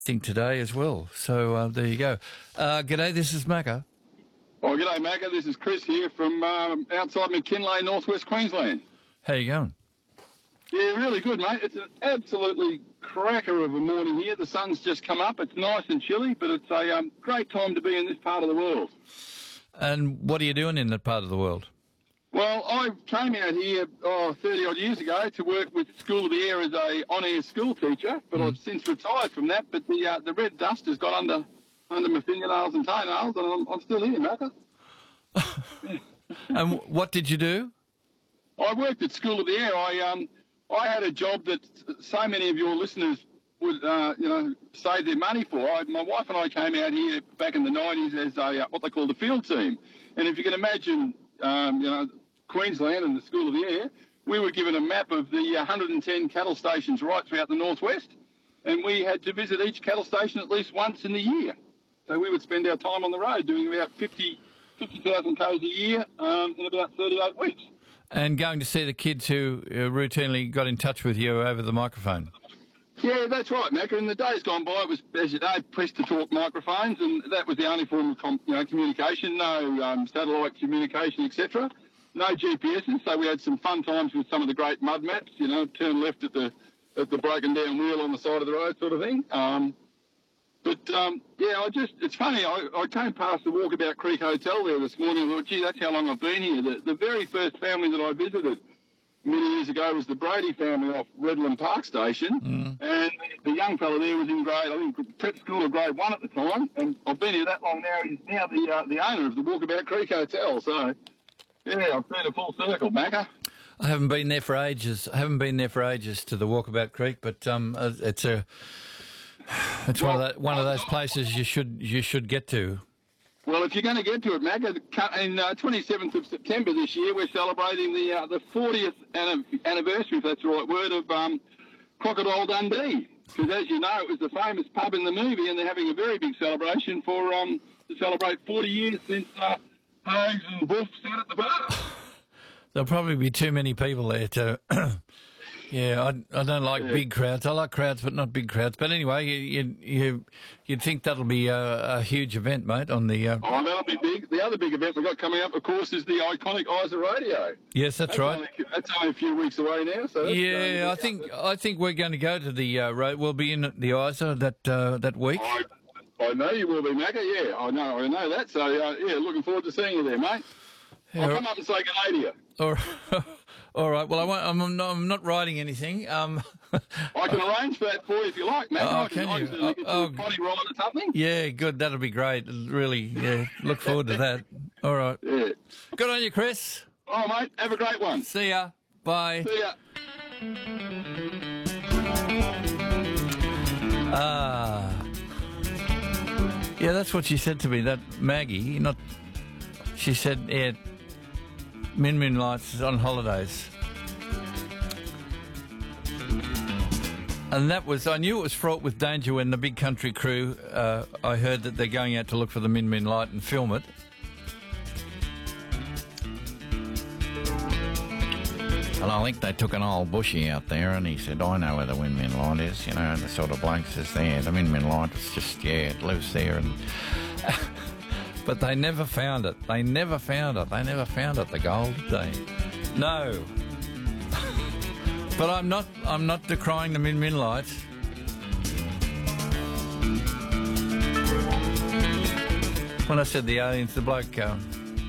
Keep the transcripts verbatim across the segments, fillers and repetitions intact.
Think today as well. So uh, there you go. Uh, g'day, this is Macca. Oh, g'day, Macca. This is Chris here from um, outside McKinlay, northwest Queensland. How you going? Yeah, really good, mate. It's an absolutely cracker of a morning here. The sun's just come up. It's nice and chilly, but it's a um, great time to be in this part of the world. And what are you doing in that part of the world? Well, I came out here oh, thirty-odd years ago to work with School of the Air as a on-air school teacher, but mm. I've since retired from that. But the uh, the red dust has got under under my fingernails and toenails, and I'm, I'm still here, Macca. And what did you do? I worked at School of the Air. I um I had a job that so many of your listeners would uh, you know save their money for. I, my wife and I came out here back in the nineties as a uh, what they call the field team, and if you can imagine, um, you know. Queensland and the School of the Air, we were given a map of the one hundred ten cattle stations right throughout the northwest, and we had to visit each cattle station at least once in the year. So we would spend our time on the road doing about fifty thousand k's a year um, in about thirty-eight weeks. And going to see the kids who uh, routinely got in touch with you over the microphone. Yeah, that's right, Macca. In the days gone by, it was, as you know, press-to-talk microphones, and that was the only form of com- you know, communication, no um, satellite communication, et cetera. No G P S's, so we had some fun times with some of the great mud maps, you know, turn left at the at the broken down wheel on the side of the road sort of thing. Um, but, um, yeah, I just, it's funny, I, I came past the Walkabout Creek Hotel there this morning and thought, gee, that's how long I've been here. The, the very first family that I visited many years ago was the Brady family off Redland Park Station, mm. and the young fella there was in grade, I think, prep school or grade one at the time, and I've been here that long now. He's now the, uh, the owner of the Walkabout Creek Hotel, so... Yeah, I've been a full circle, Macca. I haven't been there for ages. I haven't been there for ages to the Walkabout Creek, but um, it's a it's well, one of the, one of those places you should you should get to. Well, if you're going to get to it, Macca, in uh, twenty-seventh of September this year, we're celebrating the uh, the fortieth anniversary, if that's the right word, of um, Crocodile Dundee. Because as you know, it was the famous pub in the movie, and they're having a very big celebration for um, to celebrate forty years since. Uh, Hags and Wolf sat at the bar. There'll probably be too many people there to... yeah, I, I don't like yeah. big crowds. I like crowds, but not big crowds. But anyway, you, you, you, you'd think that'll be a, a huge event, mate, on the... Uh... Oh, that'll be big. The other big event we've got coming up, of course, is the iconic I S A radio. Yes, that's, that's right. Only, that's only a few weeks away now. So yeah, I think I think we're going to go to the uh, road. We'll be in the I S A that, uh, that week. I, I know you will be, Macca. Yeah, I know, I know that. So, uh, yeah, looking forward to seeing you there, mate. Yeah, I'll come up and say good day to you. All right. All right. Well, I won't, I'm, not, I'm not writing anything. Um, I can arrange for that for you if you like, Macca. Oh, I can, can I you? can Oh, get you oh, a potty ride or something. Yeah, good. That'll be great. Really, yeah. Look forward to that. All right. Yeah. Good on you, Chris. Oh, mate. Have a great one. See ya. Bye. See ya. Ah. Yeah, that's what she said to me, that Maggie, not... She said, yeah, Min Min Lights is on holidays. And that was... I knew it was fraught with danger when the Big Country crew, uh, I heard that they're going out to look for the Min Min Light and film it. And I think they took an old bushy out there, and he said, I know where the Min Min Light is, you know, and the sort of bloke says, there, the Min Min Light is just, yeah, it lives there. And but they never found it. They never found it. They never found it, the gold, did they? No. But I'm not, I'm not decrying the Min Min Light. When I said the aliens, the bloke... Um,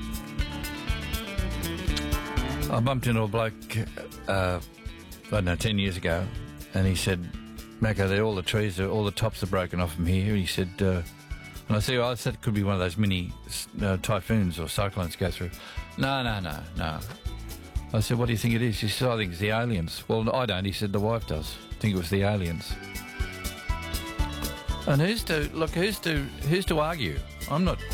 I bumped into a bloke, uh, I don't know, ten years ago, and he said, Macca, all the trees, are, all the tops are broken off from here. He said, uh, and I said, oh, I said it could be one of those mini uh, typhoons or cyclones go through. No, no, no, no. I said, what do you think it is? He said, I think it's the aliens. Well, I don't. He said, the wife does. I think it was the aliens. And who's to, look, who's to, who's to argue? I'm not...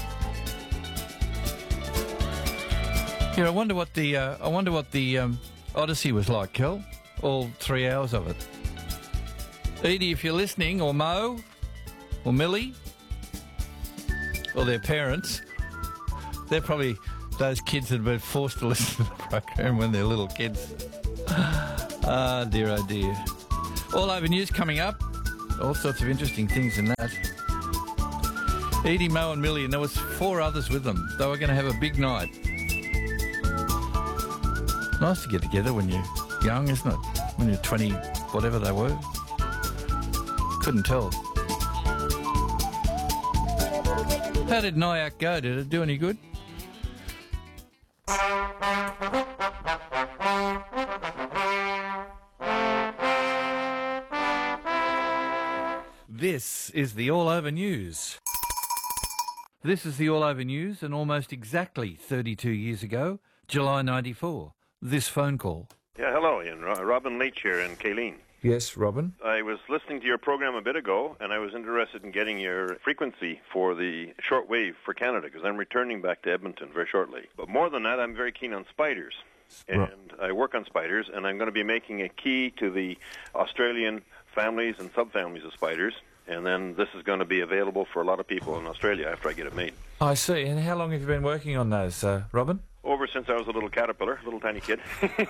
Yeah, I wonder what the uh, I wonder what the um, Odyssey was like, Kel. All three hours of it. Edie, if you're listening, or Mo, or Millie, or their parents, they're probably those kids that have been forced to listen to the program when they're little kids. Ah, dear, oh dear. All over news coming up. all sorts of interesting things in that. Edie, Mo and Millie, and there was four others with them. They were going to have a big night. Nice to get together when you're young, isn't it? When you're twenty, whatever they were. Couldn't tell. How did Nyack go? Did it do any good? This is the All Over News. This is the All Over News, and almost exactly thirty-two years ago, July ninety-four, this phone call. Yeah, hello, Ian. Ro- Robin Leach here in Kayleen. Yes, Robin? I was listening to your program a bit ago, and I was interested in getting your frequency for the shortwave for Canada, because I'm returning back to Edmonton very shortly. But more than that, I'm very keen on spiders. And right. I work on spiders, and I'm going to be making a key to the Australian families and subfamilies of spiders. And then this is going to be available for a lot of people in Australia after I get it made. I see. And how long have you been working on those, uh, Robin? Over since I was a little caterpillar, little tiny kid.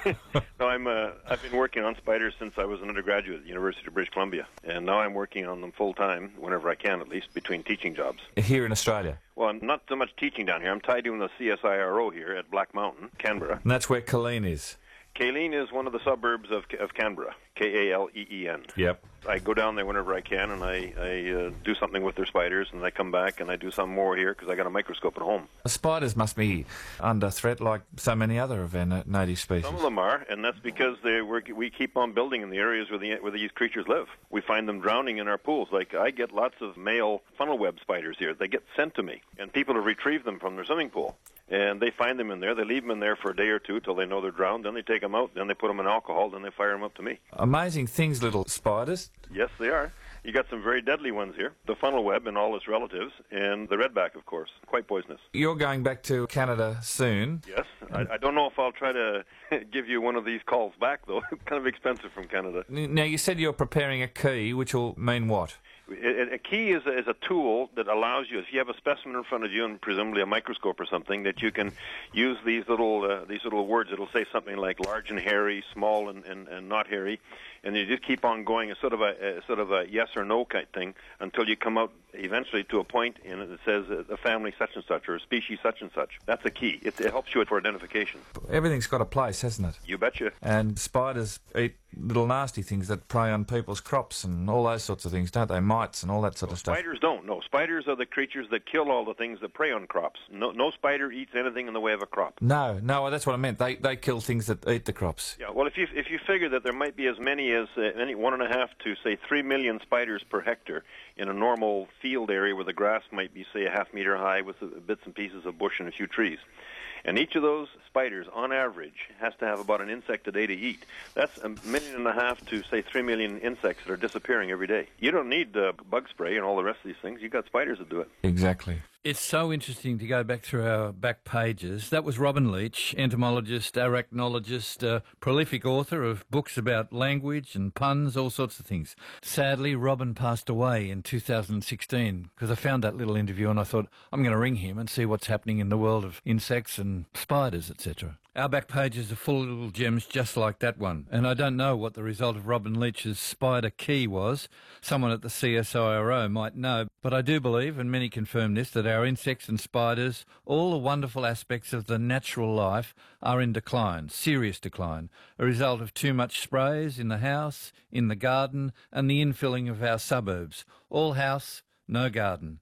no, I'm. Uh, I've been working on spiders since I was an undergraduate at the University of British Columbia, and now I'm working on them full time, whenever I can, at least between teaching jobs. Here in Australia? Well, I'm not so much teaching down here. I'm tied in with the C S I R O here at Black Mountain, Canberra. And that's where Kayleen is? Kayleen is one of the suburbs of of Canberra. K A L E E N. Yep. I go down there whenever I can, and I, I uh, do something with their spiders, and I come back and I do some more here because I got a microscope at home. The spiders must be under threat like so many other of our native species. Some of them are, and that's because they we're, we keep on building in the areas where, the, where these creatures live. We find them drowning in our pools. Like, I get lots of male funnel web spiders here. They get sent to me, and people have retrieved them from their swimming pool. And they find them in there. They leave them in there for a day or two till they know they're drowned. Then they take them out. Then they put them in alcohol. Then they fire them up to me. Amazing things, little spiders. Yes, they are. You got some very deadly ones here. The funnel web and all its relatives, and the redback, of course. Quite poisonous. You're going back to Canada soon. Yes. I, I don't know if I'll try to give you one of these calls back, though. Kind of expensive from Canada. Now, you said you're preparing a key, which will mean what? A key is a, is a tool that allows you, if you have a specimen in front of you and presumably a microscope or something, that you can use these little uh, these little words. It'll say something like large and hairy, small and, and, and not hairy, and you just keep on going, a sort of a, a sort of a yes or no kind of thing, until you come out eventually to a point in it that says uh, a family such and such or a species such and such. That's a key. It, it helps you for identification. Everything's got a place, hasn't it? You betcha. And spiders eat little nasty things that prey on people's crops and all those sorts of things, don't they? Mites and all that sort no, of stuff. Spiders don't. No, spiders are the creatures that kill all the things that prey on crops. No, no spider eats anything in the way of a crop. No, no, that's what I meant. They they kill things that eat the crops. Yeah. Well, if you if you figure that there might be as many as uh, any one and a half to say three million spiders per hectare in a normal field area where the grass might be say a half meter high with uh, bits and pieces of bush and a few trees. And each of those spiders, on average, has to have about an insect a day to eat. That's a million and a half to, say, three million insects that are disappearing every day. You don't need uh, bug spray and all the rest of these things. You've got spiders that do it. Exactly. It's so interesting to go back through our back pages. That was Robin Leach, entomologist, arachnologist, uh, prolific author of books about language and puns, all sorts of things. Sadly, Robin passed away in two thousand sixteen because I found that little interview and I thought, I'm going to ring him and see what's happening in the world of insects and spiders, et cetera. Our back pages are full of little gems just like that one. And I don't know what the result of Robin Leach's spider key was. Someone at the C S I R O might know. But I do believe, and many confirm this, that our insects and spiders, all the wonderful aspects of the natural life, are in decline, serious decline, a result of too much sprays in the house, in the garden, and the infilling of our suburbs. All house, no garden.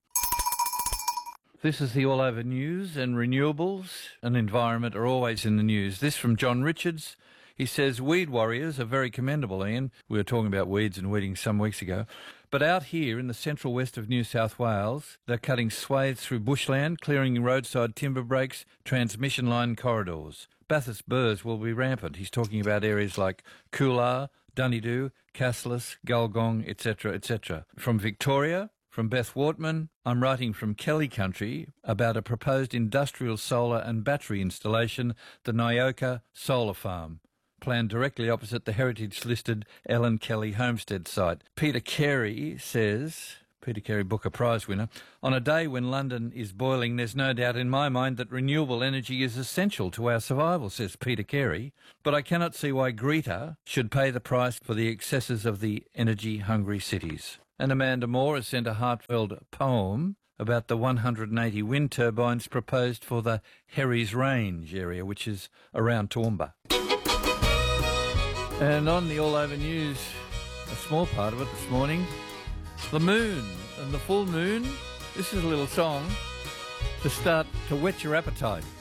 This is the All Over News, and renewables and environment are always in the news. This from John Richards. He says, weed warriors are very commendable, Ian. We were talking about weeds and weeding some weeks ago. But out here in the central west of New South Wales, they're cutting swathes through bushland, clearing roadside timber breaks, transmission line corridors. Bathurst burrs will be rampant. He's talking about areas like Coolar, Dunedoo, Cassilis, Gulgong, et cetera, et cetera. From Victoria, from Beth Wortman, I'm writing from Kelly Country about a proposed industrial solar and battery installation, the Nyoka Solar Farm, planned directly opposite the heritage-listed Ellen Kelly homestead site. Peter Carey says, Peter Carey Booker Prize winner, on a day when London is boiling, there's no doubt in my mind that renewable energy is essential to our survival, says Peter Carey, but I cannot see why Greta should pay the price for the excesses of the energy-hungry cities. And Amanda Moore has sent a heartfelt poem about the one hundred eighty wind turbines proposed for the Herries Range area, which is around Toowoomba. And on the All Over News, a small part of it this morning, the moon and the full moon. This is a little song to start to whet your appetite.